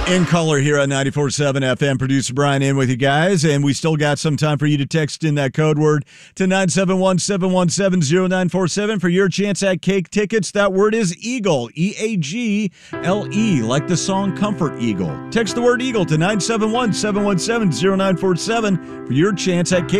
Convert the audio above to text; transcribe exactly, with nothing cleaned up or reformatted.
In color here at ninety-four point seven F M. Producer Brian in with you guys, and we still got some time for you to text in that code word to nine seven one, seven one seven, zero nine four seven for your chance at cake tickets. That word is Eagle, E A G L E, like the song Comfort Eagle. Text the word Eagle to nine seven one, seven one seven, zero nine four seven for your chance at cake